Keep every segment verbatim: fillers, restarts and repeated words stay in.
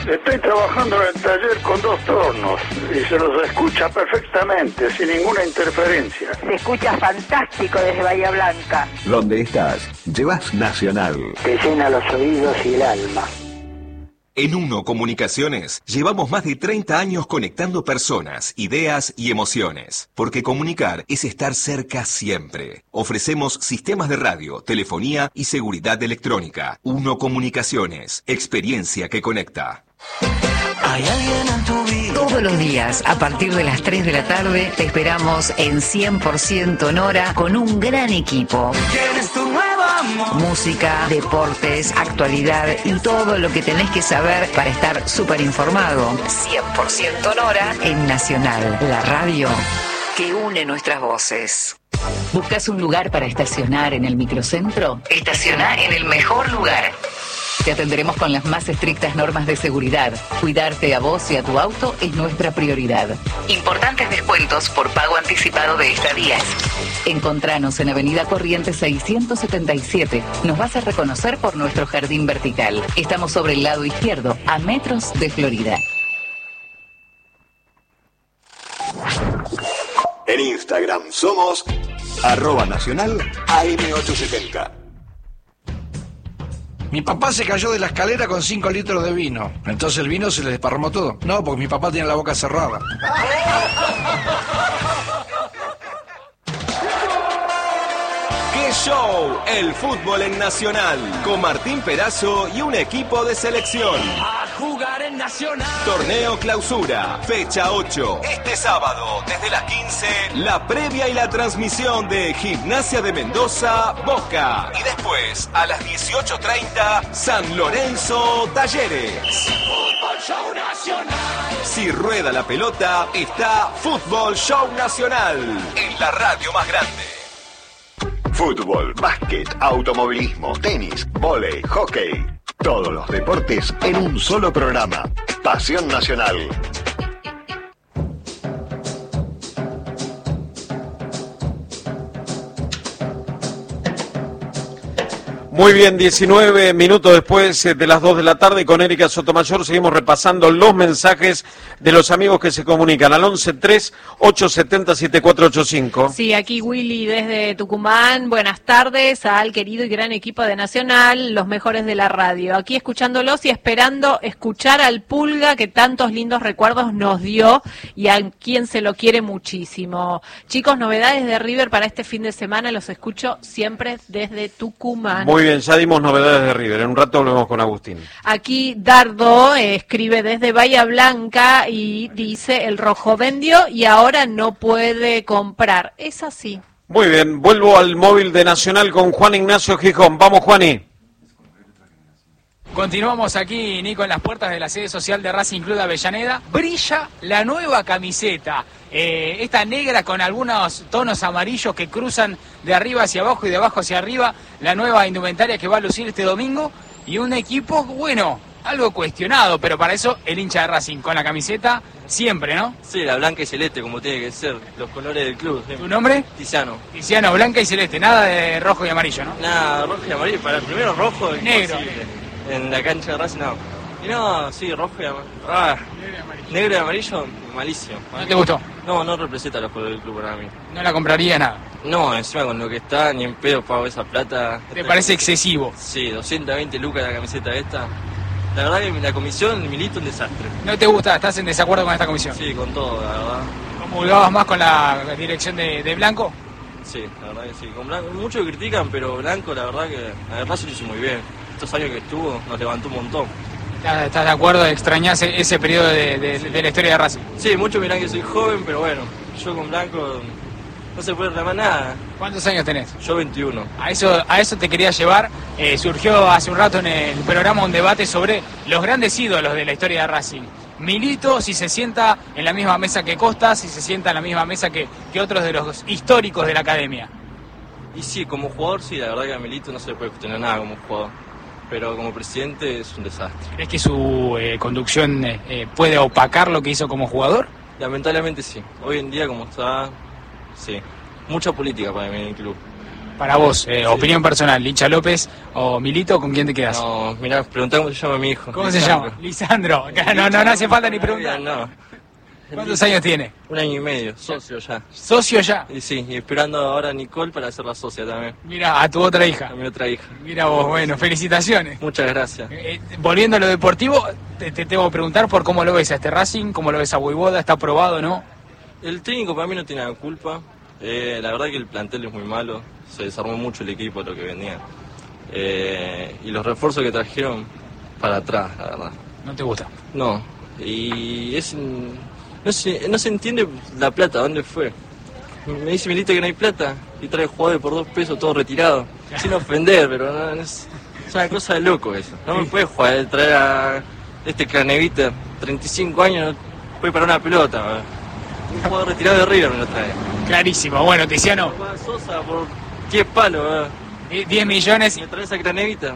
Estoy trabajando en el taller con dos tornos y se los escucha perfectamente, sin ninguna interferencia. Se escucha fantástico desde Bahía Blanca. ¿Dónde estás? Llevas Nacional. Te llena los oídos y el alma. En Uno Comunicaciones llevamos más de treinta años conectando personas, ideas y emociones. Porque comunicar es estar cerca siempre. Ofrecemos sistemas de radio, telefonía y seguridad electrónica. Uno Comunicaciones, experiencia que conecta. Hay alguien en tu vida. Todos los días, a partir de las tres de la tarde, te esperamos en cien por ciento Nora con un gran equipo. ¿Quieres tu nuevo amor? Música, deportes, actualidad y todo lo que tenés que saber para estar súper informado. cien por ciento Nora en Nacional, la radio que une nuestras voces. ¿Buscas un lugar para estacionar en el microcentro? Estaciona en el mejor lugar. Te atenderemos con las más estrictas normas de seguridad. Cuidarte a vos y a tu auto es nuestra prioridad. Importantes descuentos por pago anticipado de estadías. Encontranos en Avenida Corrientes seiscientos setenta y siete. Nos vas a reconocer por nuestro jardín vertical. Estamos sobre el lado izquierdo, a metros de Florida. En Instagram somos arroba nacional A M ochocientos setenta. Mi papá se cayó de la escalera con cinco litros de vino. Entonces el vino se le desparramó todo. No, porque mi papá tiene la boca cerrada. ¡Qué show! El fútbol en Nacional. Con Martín Perazo y un equipo de selección. A jugar en Nacional. Torneo Clausura, fecha ocho. Este sábado, desde las quince, la previa y la transmisión de Gimnasia de Mendoza, Boca. Y después, a las dieciocho treinta, San Lorenzo, Talleres. Fútbol Show Nacional. Si rueda la pelota, está Fútbol Show Nacional. En la radio más grande. Fútbol, básquet, automovilismo, tenis, vóley, hockey. Todos los deportes en un solo programa. Pasión Nacional. Muy bien, diecinueve minutos después de las dos de la tarde con Erika Sotomayor seguimos repasando los mensajes de los amigos que se comunican al once tres ocho siete cero siete cuatro ocho cinco. Sí, aquí Willy desde Tucumán. Buenas tardes al querido y gran equipo de Nacional, los mejores de la radio. Aquí escuchándolos y esperando escuchar al Pulga que tantos lindos recuerdos nos dio y a quien se lo quiere muchísimo. Chicos, novedades de River para este fin de semana, los escucho siempre desde Tucumán. Muy bien, ya dimos novedades de River. En un rato volvemos con Agustín. Aquí Dardo eh, escribe desde Bahía Blanca y dice: el rojo vendió y ahora no puede comprar. Es así. Muy bien, vuelvo al móvil de Nacional con Juan Ignacio Gijón. Vamos, Juani. Continuamos aquí, Nico, en las puertas de la sede social de Racing Club de Avellaneda. Brilla la nueva camiseta, eh, esta negra con algunos tonos amarillos que cruzan de arriba hacia abajo y de abajo hacia arriba. La nueva indumentaria que va a lucir este domingo y un equipo, bueno, algo cuestionado, pero para eso el hincha de Racing con la camiseta siempre, ¿no? Sí, la blanca y celeste como tiene que ser, los colores del club. Siempre. ¿Tu nombre? Tiziano. Tiziano, blanca y celeste, nada de rojo y amarillo, ¿no? Nada, rojo y amarillo, para el primero rojo y negro. En la cancha de Racing no. Y no, sí, rojo y amarillo. Ah, negro y amarillo, malísimo. ¿No te gustó? No, no representa los colores del club para mí. No la compraría nada. No, encima con lo que está, ni en pedo pago esa plata. ¿Te parece excesivo? Sí, doscientas veinte lucas la camiseta esta. La verdad que la comisión, Milito, un desastre. ¿No te gusta? ¿Estás en desacuerdo con esta comisión? Sí, con todo, la verdad. ¿Comulgabas más con la dirección de, de Blanco? Sí, la verdad que sí. Con Blanco, muchos critican, pero Blanco, la verdad que la verdad se lo hizo muy bien. Estos años que estuvo, nos levantó un montón. ¿Estás de acuerdo? ¿Extrañás ese periodo de, de, de la historia de Racing? Sí, muchos miran que soy joven, pero bueno, yo con Blanco no se puede reclamar nada. ¿Cuántos años tenés? Yo veintiuno. A eso, a eso te quería llevar. Eh, surgió hace un rato en el programa un debate sobre los grandes ídolos de la historia de Racing. Milito, si se sienta en la misma mesa que Costa, si se sienta en la misma mesa que, que otros de los históricos de la academia. Y sí, como jugador sí, la verdad que a Milito no se le puede cuestionar nada como jugador. Pero como presidente es un desastre. ¿Crees que su eh, conducción eh, puede opacar lo que hizo como jugador? Lamentablemente sí. Hoy en día como está, sí. Mucha política para mí en el club. Para vos, eh, opinión personal, Licha López o Milito, ¿con quién te quedas? No, mirá, preguntá cómo se llama mi hijo. ¿Cómo Lisandro. se llama? Lisandro. No, no, no hace falta ni preguntar. No. ¿Cuántos años tiene? Un año y medio, socio ya. ¿Socio ya? Y sí, y esperando ahora a Nicole para ser la socia también. Mira, a tu otra hija. A mi otra hija. Mira vos, bueno, felicitaciones. Muchas gracias. Eh, volviendo a lo deportivo, te, te tengo que preguntar por cómo lo ves a este Racing, cómo lo ves a Voivoda, ¿está aprobado, no? El técnico para mí no tiene la culpa. Eh, la verdad que el plantel es muy malo. Se desarmó mucho el equipo lo que venía. Eh, y los refuerzos que trajeron para atrás, la verdad. ¿No te gusta? No. Y es... No se, no se entiende la plata, ¿dónde fue? Me dice Milito que no hay plata y trae jugadores por dos pesos, todo retirado. Sin ofender, pero no, no es, es una cosa de loco eso. No me puede jugar, traer a este Cranevita, treinta y cinco años, no puede parar una pelota. ¿verdad? Un jugador retirado de River me lo trae. Clarísimo. Bueno, Tiziano. Sosa por diez palos, ¿verdad? diez millones. ¿Me traes a Cranevita?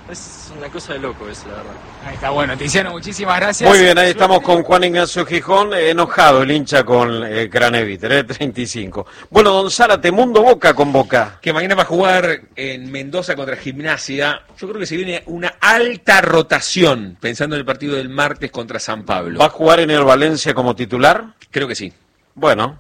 Es una cosa de loco eso, la verdad. Ahí está, bueno, Tiziano, muchísimas gracias. Muy bien, ahí estamos con Juan Ignacio Gijón, eh, enojado el hincha con eh, Craneviter, eh, treinta y cinco. Bueno, don Zárate, Mundo Boca con Boca. Que mañana va a jugar en Mendoza contra Gimnasia. Yo creo que se viene una alta rotación, pensando en el partido del martes contra San Pablo. ¿Va a jugar en el Valencia como titular? Creo que sí. Bueno.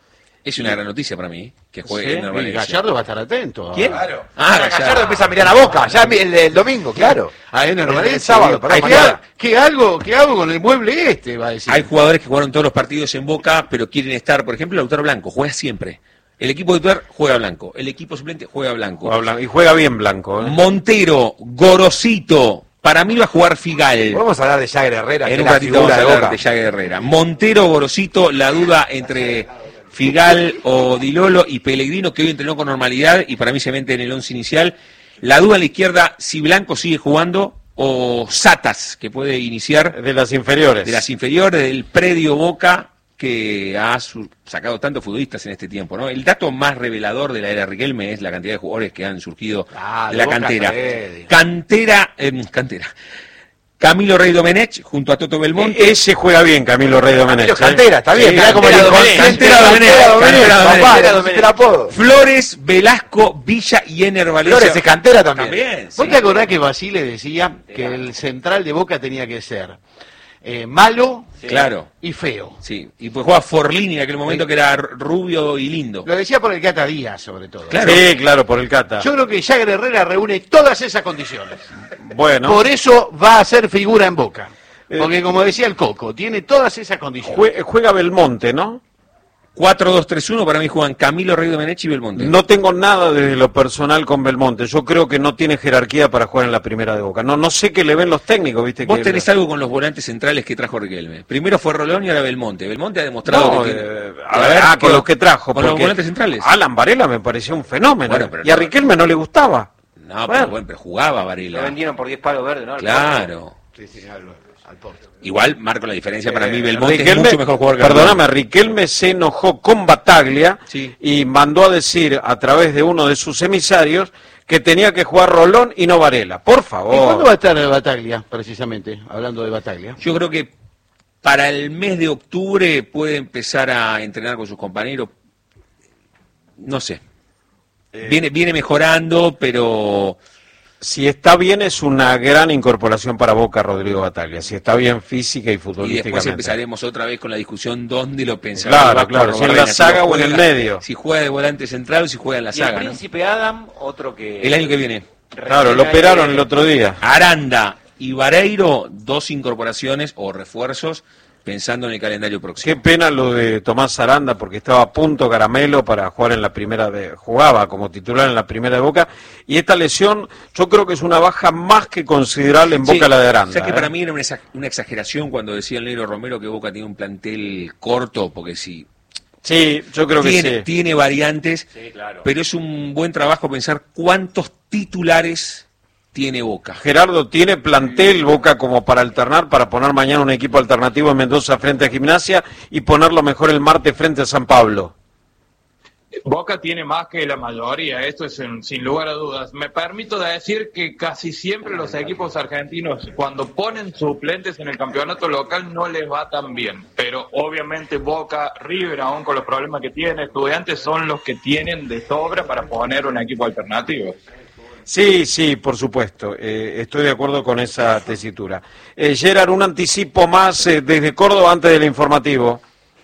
Es una gran noticia para mí, que juegue Sí, en el y Valencia. Gallardo va a estar atento. ¿Quién? Claro. Ah, Gallardo. Gallardo empieza a mirar a Boca, ya el, el domingo, claro. Ah, en el, El- Valencia, el sábado, perdón, ¿Qué, mañana. ¿Qué hago, ¿Qué hago con el mueble este? Va a decir. Hay jugadores que jugaron todos los partidos en Boca, pero quieren estar, por ejemplo, Lautaro Blanco, juega siempre. El equipo titular juega Blanco, el equipo suplente juega Blanco. Juega Blanco, y juega bien Blanco. ¿eh? Montero, Gorosito, para mí va a jugar Figal. Vamos a hablar de Jagger Herrera, que En es un la ratito vamos figura a de hablar Boca. de Jagger Herrera. Montero, Gorosito, la duda entre Figal o Di Lolo y Pellegrino, que hoy entrenó con normalidad y para mí se mete en el once inicial. La duda a la izquierda, si Blanco sigue jugando o Satas, que puede iniciar. De las inferiores. De las inferiores, del predio Boca, que ha su- sacado tantos futbolistas en este tiempo, ¿no? El dato más revelador de la era Riquelme es la cantidad de jugadores que han surgido Ah, de de la Boca cantera. Predio. Cantera, eh, cantera. Camilo Rey Domenech junto a Toto Belmonte. E- ese juega bien, Camilo Rey Domenech. Camilo Cantera, está bien, Sí, mirá cómo Cantera le Domenech. Cantera Domenech, Cantera Domenech, Cantera papá, Domenech. le pusiste el apodo. Flores, Velasco, Villa y Ener Valencia. Flores es Cantera también. También, ¿Vos sí. te acordás que Basile decía que el central de Boca tenía que ser eh, malo Claro. y feo? Sí, y pues jugaba Forlini en aquel momento, Sí. que era rubio y lindo. Lo decía por el Cata Díaz, sobre todo. Claro. Sí, claro, por el Cata. Yo creo que Jagger Herrera reúne todas esas condiciones. Bueno, Por eso va a ser figura en Boca. Porque como decía el Coco, tiene todas esas condiciones. jue- juega Belmonte, ¿no? cuatro dos tres uno, para mí juegan Camilo Rey Domenech y Belmonte. No tengo nada desde lo personal con Belmonte. Yo creo que no tiene jerarquía para jugar en la primera de Boca. No, no sé qué le ven los técnicos, ¿viste? Vos que tenés algo con los volantes centrales que trajo Riquelme. Primero fue Rolón y ahora Belmonte. Belmonte ha demostrado No, que tiene... eh, a ver, ah, con ¿qué- los que trajo. Con los porque volantes centrales. Alan Varela me pareció un fenómeno. Bueno, pero y a no- Riquelme no le gustaba. No, Bueno. pero, bueno, pero jugaba Varela. Lo vendieron por diez palos verdes, ¿no? Claro. Sí, sí, al, al Porto. Igual marco la diferencia, para mí Eh, Belmonte es Riquelme- mucho mejor jugador que Perdóname, Riquelme se enojó con Bataglia Sí. y mandó a decir a través de uno de sus emisarios que tenía que jugar Rolón y no Varela. Por ¿Y favor. cuándo va a estar Bataglia, precisamente? Hablando de Bataglia. Yo creo que para el mes de octubre puede empezar a entrenar con sus compañeros. No sé. Eh. Viene, viene mejorando, pero Si está bien, es una gran incorporación para Boca, Rodrigo Bataglia. Si está bien física y y futbolísticamente. después empezaremos otra vez con la discusión dónde lo pensamos. Claro, claro, si en la saga o en el medio. Si juega de volante central o si juega en la Y el saga, ¿no? príncipe Adam, otro que... El año que viene. Claro, lo operaron el otro día. Aranda y Vareiro, dos incorporaciones o refuerzos pensando en el calendario próximo. Qué pena lo de Tomás Aranda, porque estaba a punto Caramelo para jugar en la primera de... Jugaba como titular en la primera de Boca. Y esta lesión, yo creo que es una baja más que considerable en Sí, Boca la de Aranda. O sea que ¿eh? para mí era una exa- una exageración cuando decía el negro Romero que Boca tiene un plantel corto, porque sí. Sí, yo creo que tiene, sí. tiene variantes, Sí, claro. pero es un buen trabajo pensar cuántos titulares tiene Boca. Gerardo, ¿tiene plantel Boca como para alternar, para poner mañana un equipo alternativo en Mendoza frente a Gimnasia y ponerlo mejor el martes frente a San Pablo? Boca tiene más que la mayoría, esto es en, sin lugar a dudas. Me permito decir que casi siempre los equipos argentinos, cuando ponen suplentes en el campeonato local, no les va tan bien. Pero obviamente Boca, River, aún con los problemas que tiene, Estudiantes, son los que tienen de sobra para poner un equipo alternativo. Sí, sí, por supuesto. Eh, estoy de acuerdo con esa tesitura. Eh, Gerard, un anticipo más eh, desde Córdoba antes del informativo.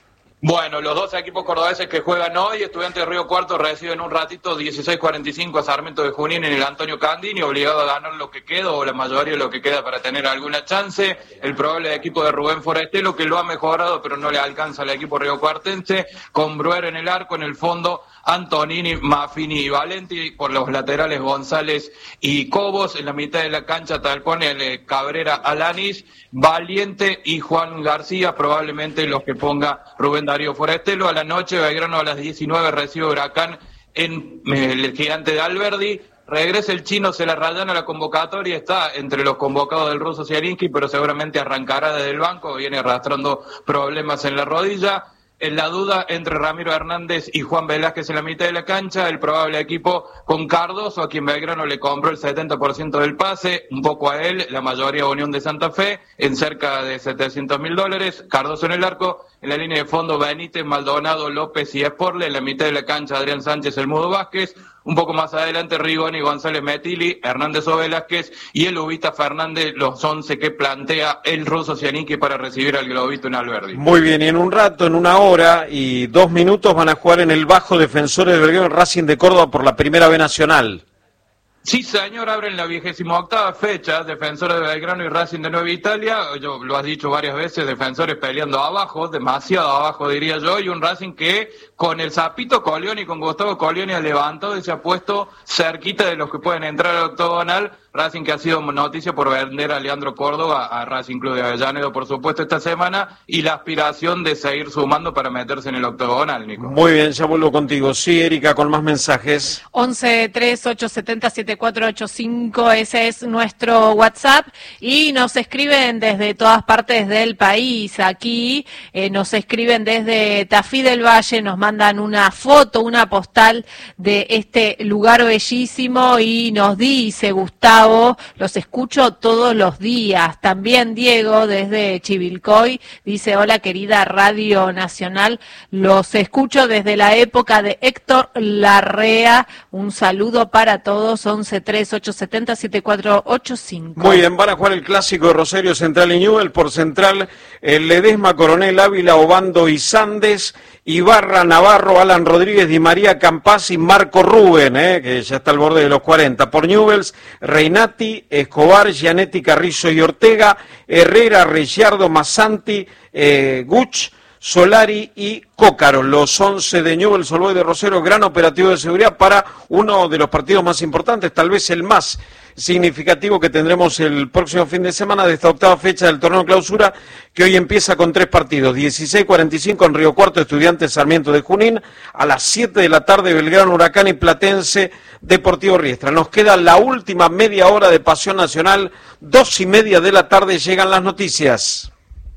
Bueno, los dos equipos cordobeses que juegan hoy, Estudiantes de Río Cuarto reciben un ratito dieciséis cuarenta y cinco a Sarmiento de Junín en el Antonio Candini, obligado a ganar lo que queda o la mayoría de lo que queda para tener alguna chance. El probable equipo de Rubén Forestelo, que lo ha mejorado pero no le alcanza al equipo riocuartense, con Bruer en el arco, en el fondo Antonini, Maffini y Valenti, por los laterales González y Cobos, en la mitad de la cancha Talcón, el Cabrera, Alanis, Valiente y Juan García, probablemente los que ponga Rubén Darío Forestelo. A la noche, Belgrano a las diecinueve recibe Huracán en eh, el Gigante de Alberdi. Regresa el chino, se la rayan a la convocatoria, está entre los convocados del ruso Zielinski, pero seguramente arrancará desde el banco, viene arrastrando problemas en la rodilla. En la duda entre Ramiro Hernández y Juan Velázquez en la mitad de la cancha, el probable equipo con Cardoso, a quien Belgrano le compró el setenta por ciento del pase, un poco a él, la mayoría a Unión de Santa Fe, en cerca de setecientos mil dólares, Cardoso en el arco, en la línea de fondo Benítez, Maldonado, López y Esporle, en la mitad de la cancha Adrián Sánchez, el Mudo Vázquez, un poco más adelante Rigoni, González Metili, Hernández o Velázquez y el Ubita Fernández, los once que plantea el ruso Zielinski para recibir al Globito en Alberdi. Muy bien, y en un rato, en una hora y dos minutos van a jugar en el Bajo Defensores de Belgrano Racing de Córdoba por la Primera B Nacional. Sí, señor, abren la vigésima octava fecha, Defensores de Belgrano y Racing de Nueva Italia, yo lo has dicho varias veces, Defensores peleando abajo, demasiado abajo diría yo, y un Racing que con el Zapito Colioni y con Gustavo Colioni ha levantado y se ha puesto cerquita de los que pueden entrar al octogonal. Racing que ha sido noticia por vender a Leandro Córdoba a Racing Club de Avellaneda, por supuesto, esta semana, y la aspiración de seguir sumando para meterse en el octogonal, Nico. Muy bien, ya vuelvo contigo. Sí, Erika, con más mensajes. once tres ocho siete cero siete cuatro ocho cinco, ese es nuestro WhatsApp, y nos escriben desde todas partes del país. Aquí eh, nos escriben desde Tafí del Valle, nos mandan una foto, una postal de este lugar bellísimo y nos dice Gustavo, los escucho todos los días. También Diego desde Chivilcoy dice, hola querida Radio Nacional, los escucho desde la época de Héctor Larrea, un saludo para todos. Once tres ocho siete cero siete cuatro ocho cinco. Muy bien, van a jugar el clásico de Rosario Central y Newell. Por Central, el Ledesma, Coronel Ávila, Obando y Sandes, Ibarra, Navarro, Alan Rodríguez, Di María, Campás y Marco Rubén, eh, que ya está al borde de los cuarenta. Por Newells, Reinati, Escobar, Gianetti, Carrizo y Ortega, Herrera, Ricciardo, Massanti, eh, Guch, Solari y Cócaro. Los once de Newell's Old Boys de Rosario, gran operativo de seguridad para uno de los partidos más importantes, tal vez el más significativo que tendremos el próximo fin de semana de esta octava fecha del torneo clausura, que hoy empieza con tres partidos. dieciséis cuarenta y cinco en Río Cuarto, Estudiantes Sarmiento de Junín, a las siete de la tarde Belgrano Huracán y Platense Deportivo Riestra. Nos queda la última media hora de Pasión Nacional, dos y media de la tarde llegan las noticias.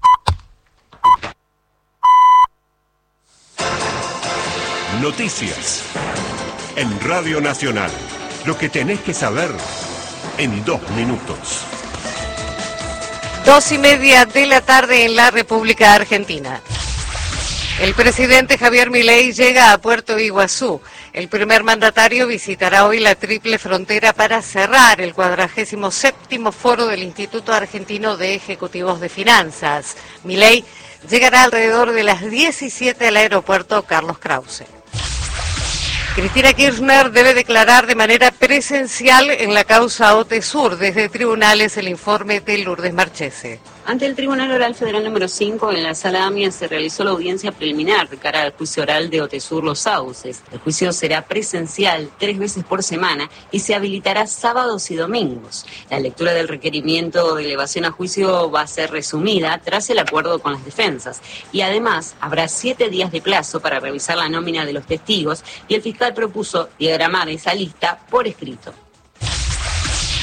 Noticias en Radio Nacional. Lo que tenés que saber en dos minutos. Dos y media de la tarde en la República Argentina. El presidente Javier Milei llega a Puerto Iguazú. El primer mandatario visitará hoy la triple frontera para cerrar el cuadragésimo séptimo foro del Instituto Argentino de Ejecutivos de Finanzas. Milei llegará alrededor de las diecisiete al aeropuerto Carlos Krause. Cristina Kirchner debe declarar de manera presencial en la causa OTESUR. Desde tribunales, el informe de Lourdes Marchese. Ante el Tribunal Oral Federal número cinco, en la Sala AMIA se realizó la audiencia preliminar de cara al juicio oral de OTESUR Los Sauces. El juicio será presencial tres veces por semana y se habilitará sábados y domingos. La lectura del requerimiento de elevación a juicio va a ser resumida tras el acuerdo con las defensas. Y además habrá siete días de plazo para revisar la nómina de los testigos y el fiscal propuso diagramar esa lista por escrito.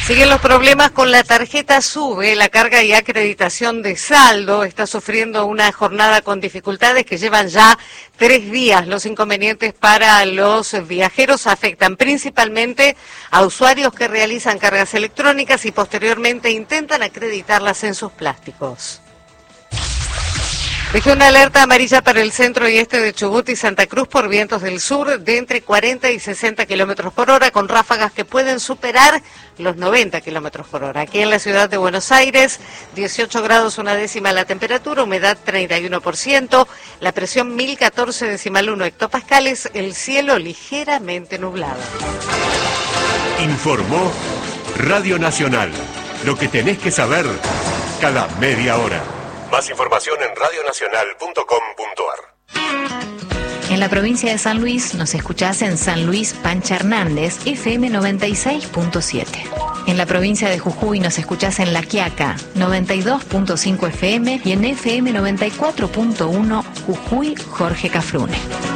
Siguen los problemas con la tarjeta SUBE, la carga y acreditación de saldo. Está sufriendo una jornada con dificultades que llevan ya tres días. Los inconvenientes para los viajeros afectan principalmente a usuarios que realizan cargas electrónicas y posteriormente intentan acreditarlas en sus plásticos. Dejó una alerta amarilla para el centro y este de Chubut y Santa Cruz por vientos del sur de entre cuarenta y sesenta kilómetros por hora, con ráfagas que pueden superar los noventa kilómetros por hora. Aquí en la ciudad de Buenos Aires, dieciocho grados una décima la temperatura, humedad treinta y uno por ciento, la presión mil catorce decimal uno hectopascales, el cielo ligeramente nublado. Informó Radio Nacional. Lo que tenés que saber cada media hora. Más información en radio nacional punto com punto ar. En la provincia de San Luis nos escuchás en San Luis Pancha Hernández, F M noventa y seis punto siete. En la provincia de Jujuy nos escuchás en La Quiaca, noventa y dos punto cinco F M y en F M noventa y cuatro punto uno Jujuy Jorge Cafrune.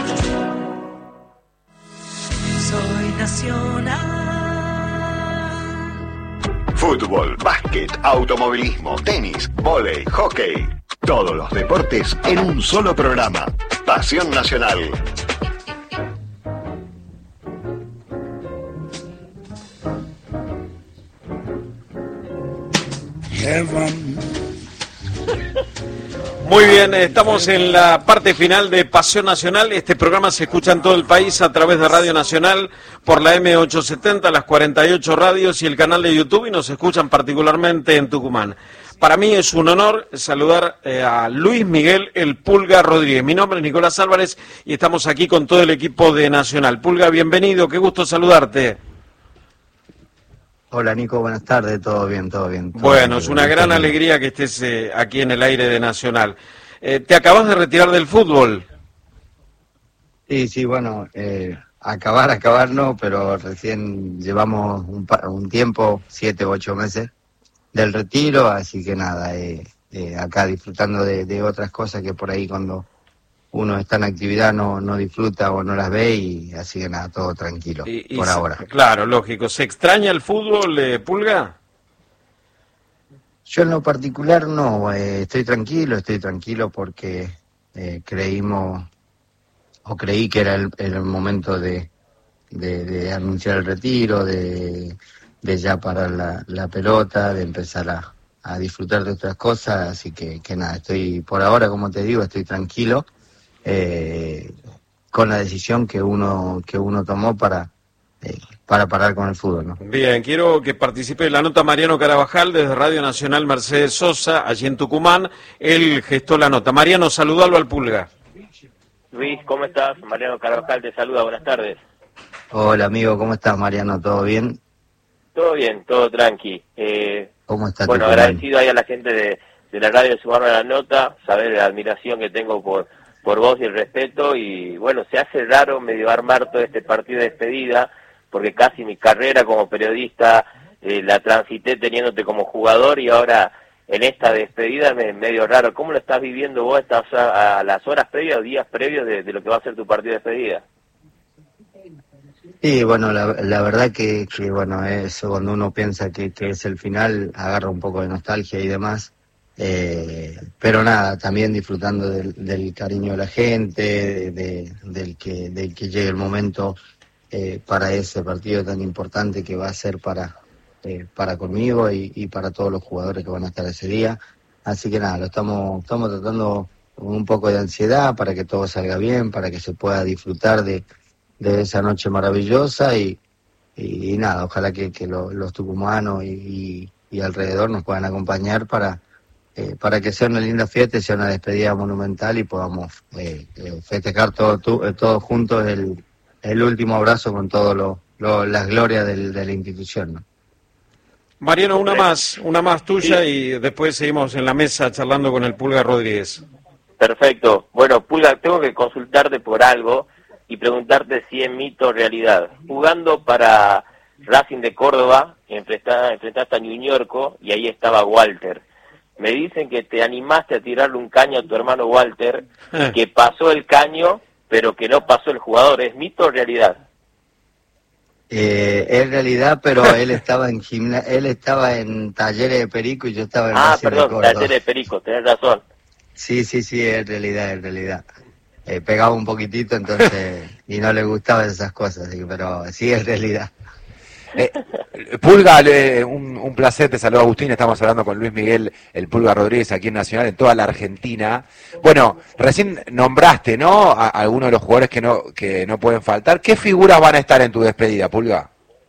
Soy nacional. Fútbol, básquet, automovilismo, tenis, vóley, hockey. Todos los deportes en un solo programa. Pasión Nacional. Muy bien, estamos en la parte final de Pasión Nacional. Este programa se escucha en todo el país a través de Radio Nacional por la M ochocientos setenta, las cuarenta y ocho radios y el canal de YouTube, y nos escuchan particularmente en Tucumán. Para mí es un honor saludar eh, a Luis Miguel El Pulga Rodríguez. Mi nombre es Nicolás Álvarez y estamos aquí con todo el equipo de Nacional. Pulga, bienvenido, qué gusto saludarte. Hola Nico, buenas tardes, todo bien, todo bien. Todo bueno, bien, es una gran alegría que estés eh, aquí en el aire de Nacional. Eh, ¿Te acabas de retirar del fútbol? Sí, sí, bueno, eh, acabar, acabar no, pero recién llevamos un, un tiempo, siete u ocho meses del retiro, así que nada, eh, eh, acá disfrutando de, de otras cosas que por ahí cuando uno está en actividad no, no disfruta o no las ve, y así que nada, todo tranquilo, y, y por se, ahora. Claro, lógico. ¿Se extraña el fútbol, eh, Pulga? Yo en lo particular no, eh, estoy tranquilo, estoy tranquilo porque eh, creímos, o creí que era el, era el momento de, de, de anunciar el retiro, de, de ya parar la, la pelota, de empezar a, a disfrutar de otras cosas, así que, que nada, estoy, por ahora, como te digo, estoy tranquilo. Eh, con la decisión que uno que uno tomó para eh, para parar con el fútbol, ¿no? Bien, quiero que participe en la nota Mariano Carabajal desde Radio Nacional Mercedes Sosa, allí en Tucumán. Él gestó la nota. Mariano, saludalo al Pulga. Luis, ¿cómo estás? Mariano Carabajal te saluda, buenas tardes. Hola amigo, ¿cómo estás, Mariano? ¿Todo bien? Todo bien, todo tranqui. Eh, ¿Cómo estás? Bueno, agradecido ahí a la gente de, de la radio de sumarme a la nota, saber la admiración que tengo por por vos y el respeto, y bueno, se hace raro medio armar todo este partido de despedida, porque casi mi carrera como periodista eh, la transité teniéndote como jugador, y ahora en esta despedida me medio raro. ¿Cómo lo estás viviendo vos estás a, a las horas previas o días previos de, de lo que va a ser tu partido de despedida? Sí, bueno, la, la verdad que, que bueno, eso cuando uno piensa que, que es el final, agarra un poco de nostalgia y demás. Eh, pero nada, también disfrutando del, del cariño de la gente, de, de, del que del que llegue el momento eh, para ese partido tan importante que va a ser para eh, para conmigo y, y para todos los jugadores que van a estar ese día. Así que nada, lo estamos estamos tratando con un poco de ansiedad para que todo salga bien, para que se pueda disfrutar de, de esa noche maravillosa, y, y, y nada, ojalá que, que lo, los tucumanos y, y, y alrededor nos puedan acompañar para Eh, para que sea una linda fiesta, sea una despedida monumental y podamos eh, eh, festejar todo, tu, eh, todos juntos el, el último abrazo con todas lo, lo, las glorias del, de la institución, ¿no? Mariano, una más, una más tuya, y después seguimos en la mesa charlando con el Pulga Rodríguez. Perfecto. Bueno, Pulga, tengo que consultarte por algo y preguntarte si es mito o realidad. Jugando para Racing de Córdoba, enfrentaste, enfrentaste a Ñuñorco y ahí estaba Walter. Me dicen que te animaste a tirarle un caño a tu hermano Walter, eh. que pasó el caño, pero que no pasó el jugador. ¿Es mito o realidad? Eh, en realidad, pero él estaba en gimna él estaba en Talleres de Perico y yo estaba en Ah, Racing de perdón, Córdoba. Talleres de Perico, tenés razón. Sí, sí, sí, en realidad, en realidad. Eh, pegaba un poquitito, entonces, y no le gustaban esas cosas, sí, pero sí, en realidad. Eh, Pulga, eh, un, un placer, te saluda Agustín, estamos hablando con Luis Miguel, el Pulga Rodríguez, aquí en Nacional, en toda la Argentina. Bueno, recién nombraste, ¿no?, a, a algunos de los jugadores que no, que no pueden faltar. ¿Qué figuras van a estar en tu despedida, Pulga?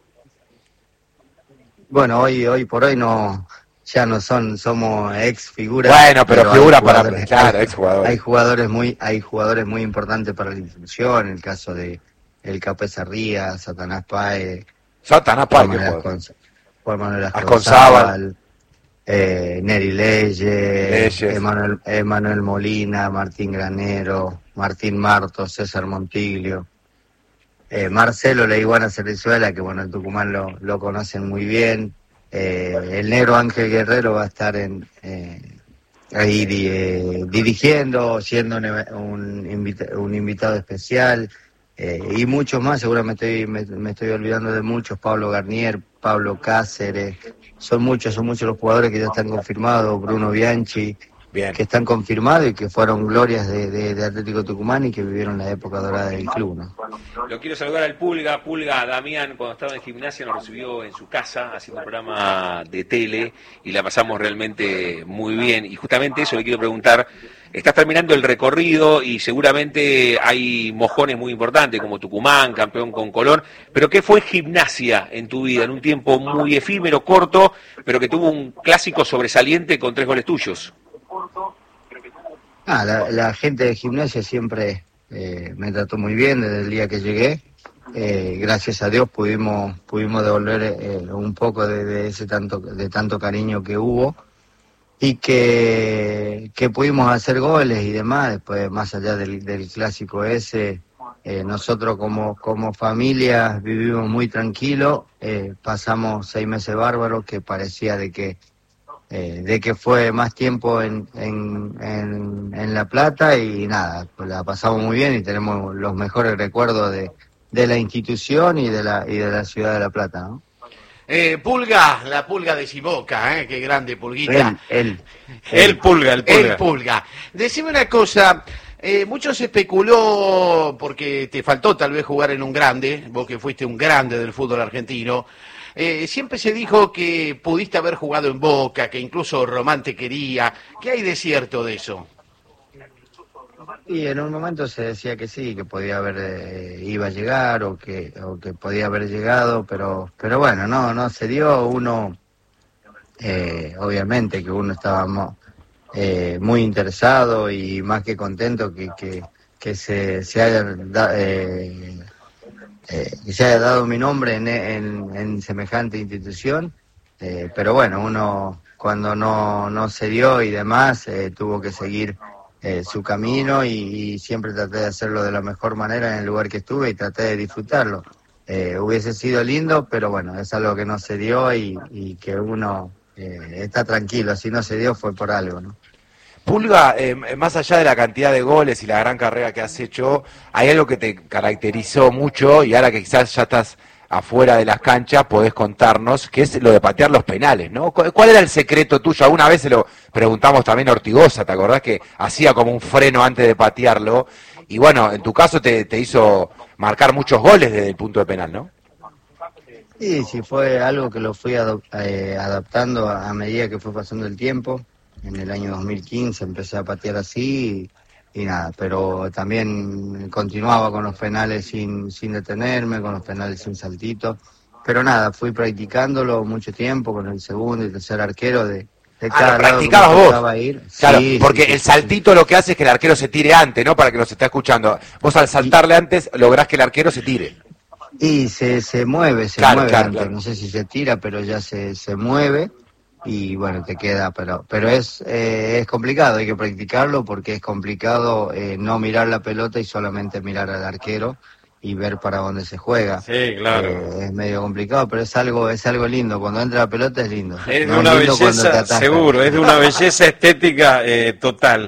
Bueno, hoy, hoy por hoy no, ya no son, somos ex figuras. Bueno, pero, pero figuras para, claro, hay, ex jugadores. Hay jugadores muy, hay jugadores muy importantes para la institución, el caso de el Capesa Rías, Satanás Páez, Satanás Páez, Juan que Manuel juega. Ascon- Juan Manuel Asconzábal. Asconzábal, eh, Neri Leyes, Leyes. Emanuel, Emanuel Molina, Martín Granero, Martín Marto, César Montiglio, eh, Marcelo La Iguana Cerrizuela, que bueno, en Tucumán lo, lo conocen muy bien, eh, el negro Ángel Guerrero va a estar en eh, ahí di- eh, dirigiendo, siendo un, un, invita- un invitado especial. Eh, y muchos más, seguramente estoy, me, me estoy olvidando de muchos, Pablo Garnier, Pablo Cáceres, son muchos, son muchos los jugadores que ya están confirmados, Bruno Bianchi, Bien. que están confirmados y que fueron glorias de, de, de Atlético Tucumán y que vivieron la época dorada del club, ¿no? Lo quiero saludar al Pulga. Pulga, Damián, cuando estaba en gimnasia, nos recibió en su casa haciendo un programa de tele y la pasamos realmente muy bien. Y justamente eso le quiero preguntar. Estás terminando el recorrido y seguramente hay mojones muy importantes como Tucumán, campeón con Colón, pero ¿qué fue Gimnasia en tu vida en un tiempo muy efímero, corto, pero que tuvo un clásico sobresaliente con tres goles tuyos? Ah, la, la gente de Gimnasia siempre eh, me trató muy bien desde el día que llegué. Eh, gracias a Dios pudimos pudimos devolver eh, un poco de, de ese tanto de tanto cariño que hubo. Y que, que pudimos hacer goles y demás, después más allá del, del clásico ese, eh, nosotros como, como familia vivimos muy tranquilos, eh, pasamos seis meses bárbaros que parecía de que, eh, de que fue más tiempo en, en, en, en La Plata y nada, pues la pasamos muy bien y tenemos los mejores recuerdos de, de la institución y de la, y de la ciudad de La Plata, ¿no? Eh, Pulga, la Pulga de Siboca, ¿eh? Qué grande Pulguita. Él, él. El Pulga, el Pulga. El Pulga. Decime una cosa, eh, mucho se especuló, porque te faltó tal vez jugar en un grande, vos que fuiste un grande del fútbol argentino, eh, siempre se dijo que pudiste haber jugado en Boca, que incluso Román te quería. ¿Qué hay de cierto de eso? Y en un momento se decía que sí, que podía haber, eh, iba a llegar o que, o que podía haber llegado, pero, pero bueno, no, no se dio. Uno, eh, obviamente que uno estaba mo- eh, muy interesado y más que contento que, que, que se, se haya da- eh, eh, que se haya dado mi nombre en, en, en semejante institución, eh, pero bueno, uno cuando no, no se dio y demás, eh, tuvo que seguir Eh, su camino y, y siempre traté de hacerlo de la mejor manera en el lugar que estuve y traté de disfrutarlo. Eh, hubiese sido lindo, pero bueno, es algo que no se dio y, y que uno eh, está tranquilo. Si no se dio fue por algo, ¿no? Pulga, eh, más allá de la cantidad de goles y la gran carrera que has hecho, hay algo que te caracterizó mucho y ahora que quizás ya estás afuera de las canchas, podés contarnos, que es lo de patear los penales, ¿no? ¿Cuál era el secreto tuyo? Alguna vez se lo preguntamos también a Ortigosa, ¿te acordás que hacía como un freno antes de patearlo? Y bueno, en tu caso te, te hizo marcar muchos goles desde el punto de penal, ¿no? Sí, sí, fue algo que lo fui adop- eh, adaptando a, a medida que fue pasando el tiempo. En el año dos mil quince empecé a patear así y, y nada, pero también continuaba con los penales sin, sin detenerme, con los penales sin saltito. Pero nada, fui practicándolo mucho tiempo con el segundo y tercer arquero de, de Ah, cada lo lado que me practicabas vos. tocaba ir. Claro, Sí, porque sí, sí, el sí. saltito lo que hace es que el arquero se tire antes, ¿no? Para que nos esté escuchando. Vos al saltarle antes lográs que el arquero se tire. Y se, se mueve, se Claro, mueve claro, antes. claro. No sé si se tira, pero ya se, se mueve y bueno, te queda. Pero pero es eh, es complicado, hay que practicarlo porque es complicado eh, no mirar la pelota y solamente mirar al arquero y ver para dónde se juega. Sí, claro. Eh, es medio complicado, pero es algo es algo lindo. Cuando entra la pelota es lindo. Es de No una lindo cuando te belleza, atajan. seguro, es de una belleza estética eh, total.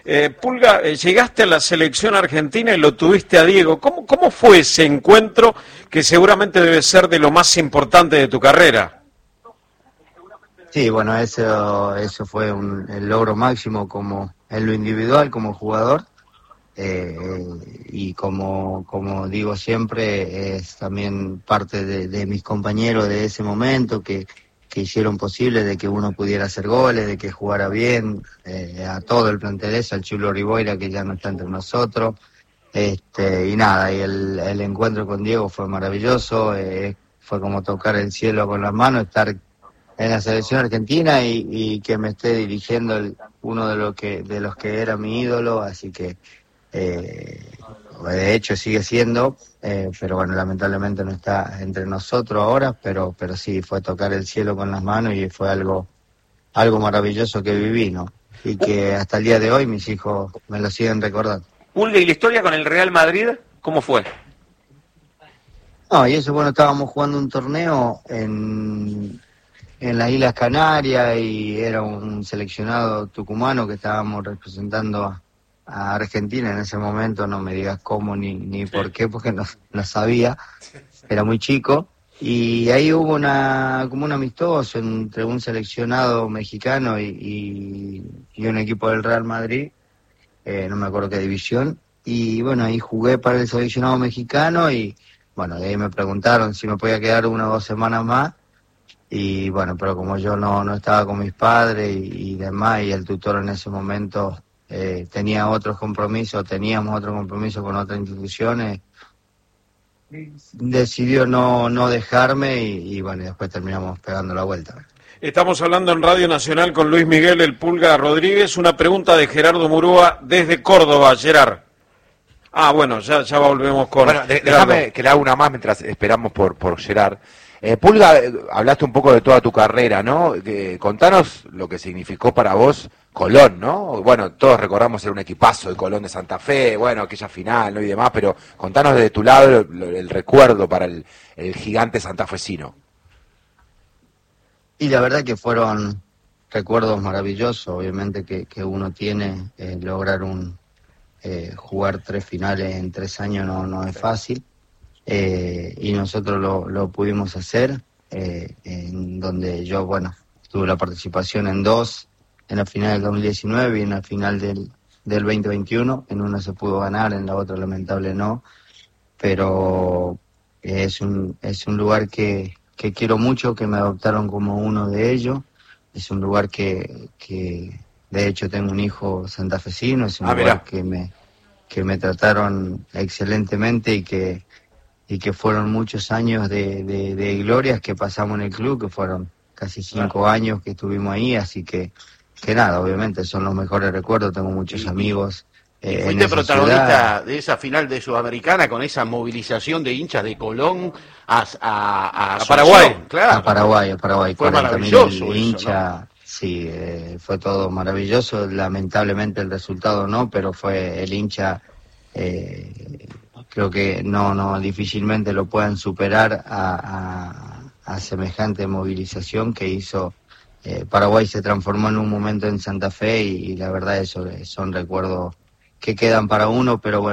Eh, Pulga, eh, llegaste a la selección argentina y lo tuviste a Diego. ¿Cómo, ¿Cómo fue ese encuentro que seguramente debe ser de lo más importante de tu carrera? Sí, bueno, eso, eso fue un, el logro máximo como en lo individual como jugador. Eh, y como, como digo siempre, es también parte de, de mis compañeros de ese momento que, que hicieron posible de que uno pudiera hacer goles, de que jugara bien, eh, a todo el plantel ese, al Chulo Riboira que ya no está entre nosotros, este, y nada, y el, el encuentro con Diego fue maravilloso, eh, fue como tocar el cielo con las manos, estar en la selección argentina y, y que me esté dirigiendo el, uno de los que, de los que era mi ídolo, así que Eh, de hecho sigue siendo, eh, pero bueno, lamentablemente no está entre nosotros ahora, pero pero sí, fue tocar el cielo con las manos y fue algo algo maravilloso que viví, ¿no? Y que hasta el día de hoy mis hijos me lo siguen recordando. Pulga, ¿y la historia con el Real Madrid cómo fue? No, y eso, bueno, estábamos jugando un torneo en, en las Islas Canarias y era un seleccionado tucumano que estábamos representando a a Argentina en ese momento, no me digas cómo ni, ni por qué, porque no, no sabía, era muy chico, y ahí hubo una como un amistoso entre un seleccionado mexicano y, y, y un equipo del Real Madrid, eh, no me acuerdo qué división, y bueno, ahí jugué para el seleccionado mexicano y bueno, de ahí me preguntaron si me podía quedar una o dos semanas más, y bueno, pero como yo no, no estaba con mis padres y, y demás, y el tutor en ese momento Eh, tenía otros compromisos, teníamos otro compromiso con otras instituciones, decidió no, no dejarme y, y bueno, y después terminamos pegando la vuelta. Estamos hablando en Radio Nacional con Luis Miguel El Pulga Rodríguez. Una pregunta de Gerardo Murúa desde Córdoba, Gerard. Ah, bueno, ya, ya volvemos con... Bueno, de, déjame que le haga una más mientras esperamos por, por Gerard. Eh, Pulga, hablaste un poco de toda tu carrera, ¿no? Eh, contanos lo que significó para vos Colón, ¿no? Bueno, todos recordamos era un equipazo de Colón de Santa Fe, bueno, aquella final, ¿no? Y demás, pero contanos de tu lado el, el recuerdo para el, el gigante santafesino. Y la verdad que fueron recuerdos maravillosos, obviamente que, que uno tiene, eh, lograr un eh, jugar tres finales en tres años no, no es fácil. Eh, y nosotros lo, lo pudimos hacer, eh, en donde yo, bueno, tuve la participación en dos, en la final del dos mil diecinueve y en la final del, del veinte veintiuno, en una se pudo ganar, en la otra lamentable no, pero es un, es un lugar que, que quiero mucho, que me adoptaron como uno de ellos, es un lugar que, que de hecho tengo un hijo santafesino, es un ah, lugar mirá. que me, que me trataron excelentemente y que y que fueron muchos años de, de, de glorias que pasamos en el club, que fueron casi cinco claro. años que estuvimos ahí, así que, que nada, obviamente son los mejores recuerdos, tengo muchos y, amigos. Eh, y fuiste protagonista ciudad. de esa final de Sudamericana con esa movilización de hinchas de Colón a, a, a, a Paraguay. Claro. A Paraguay, a Paraguay. Fue maravilloso hincha, ¿no? Sí, eh, fue todo maravilloso, lamentablemente el resultado no, pero fue el hincha... Eh, creo que no no difícilmente lo puedan superar a, a, a semejante movilización que hizo eh, Paraguay. Se transformó en un momento en Santa Fe y, y la verdad eso son recuerdos que quedan para uno, pero bueno.